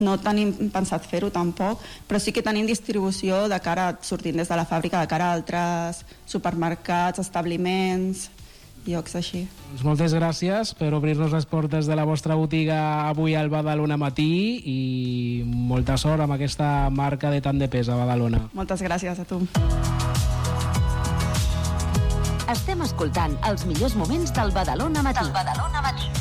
No tenim pensat fer-ho tampoc, però sí que tenim distribució de cara, sortint des de la fàbrica, de cara a altres supermercats, establiments, llocs així. Doncs moltes gràcies per obrir-nos les portes de la vostra botiga avui al Badalona Matí i molta sort amb aquesta marca de tant de pes a Badalona. Moltes gràcies a tu. Estem escoltant els millors moments del Badalona Matí.